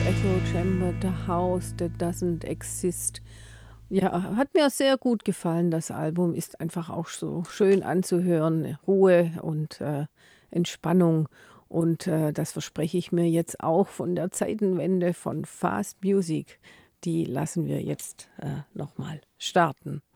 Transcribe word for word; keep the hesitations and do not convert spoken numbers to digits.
Echo Chamber, The House That Doesn't Exist. Ja, hat mir sehr gut gefallen. Das Album ist einfach auch so schön anzuhören, Ruhe und, äh, Entspannung. Und, äh, das verspreche ich mir jetzt auch von der Zeitenwende von Fast Music. Die lassen wir jetzt, äh, noch mal starten.